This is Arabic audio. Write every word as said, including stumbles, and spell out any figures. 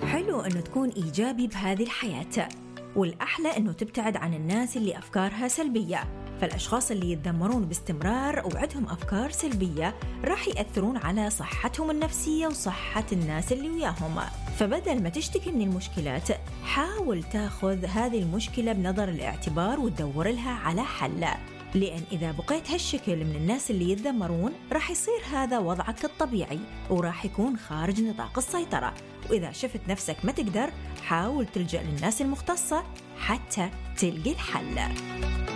حلو أنه تكون إيجابي بهذه الحياة، والأحلى أنه تبتعد عن الناس اللي أفكارها سلبية. فالأشخاص اللي يتذمرون باستمرار وعندهم أفكار سلبية راح يأثرون على صحتهم النفسية وصحة الناس اللي وياهم. فبدل ما تشتكي من المشكلات، حاول تاخذ هذه المشكلة بنظر الاعتبار وتدور لها على حل، لأن إذا بقيت هالشكل من الناس اللي يتذمرون راح يصير هذا وضعك الطبيعي وراح يكون خارج نطاق السيطرة. وإذا شفت نفسك ما تقدر، حاول تلجأ للناس المختصة حتى تلقي الحل.